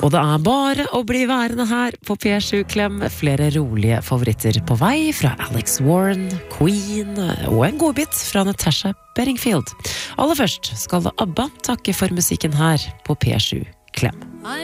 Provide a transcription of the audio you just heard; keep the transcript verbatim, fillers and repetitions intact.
Og det er bare å bli værende her på P sju Klem. Flere rolige favoritter på vei fra Alex Warren, Queen og en godbit fra Natasha Bedingfield. Aller først skal ABBA takke for musikken her på P sju Klem.